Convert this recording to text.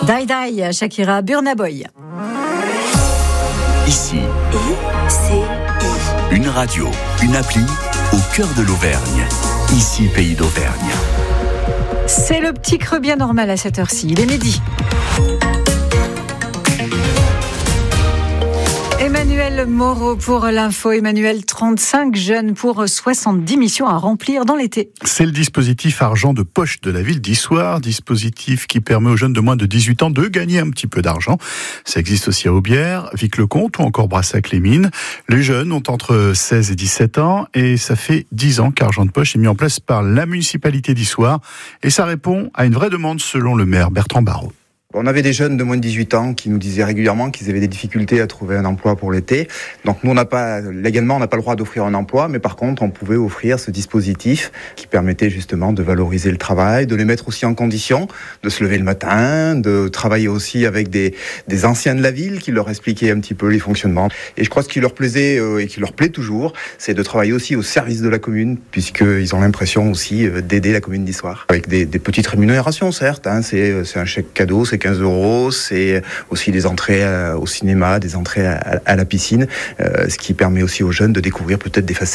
Die Die, Shakira, Burna Boy. Ici, une radio, une appli au cœur de l'Auvergne. Ici, Pays d'Auvergne. C'est le petit creux bien normal à cette heure-ci. Il est midi. Emmanuel Moreau pour l'info. Emmanuel, 35 jeunes pour 70 missions à remplir dans l'été. C'est le dispositif argent de poche de la ville d'Issoire, dispositif qui permet aux jeunes de moins de 18 ans de gagner un petit peu d'argent. Ça existe aussi à Aubière, Vic-le-Comte ou encore Brassac-les-Mines. Les jeunes ont entre 16 et 17 ans et ça fait 10 ans qu'Argent de poche est mis en place par la municipalité d'Issoire et ça répond à une vraie demande selon le maire Bertrand Barraud. On avait des jeunes de moins de 18 ans qui nous disaient régulièrement qu'ils avaient des difficultés à trouver un emploi pour l'été. Donc nous, légalement, on n'a pas le droit d'offrir un emploi, mais par contre, on pouvait offrir ce dispositif qui permettait justement de valoriser le travail, de les mettre aussi en condition de se lever le matin, de travailler aussi avec des anciens de la ville qui leur expliquaient un petit peu les fonctionnements. Et je crois que ce qui leur plaisait et qui leur plaît toujours, c'est de travailler aussi au service de la commune, puisqu'ils ont l'impression aussi d'aider la commune d'Issoire. Avec des petites rémunérations, certes, c'est un chèque cadeau, c'est 15 €, c'est aussi des entrées au cinéma, des entrées à la piscine, ce qui permet aussi aux jeunes de découvrir peut-être des facettes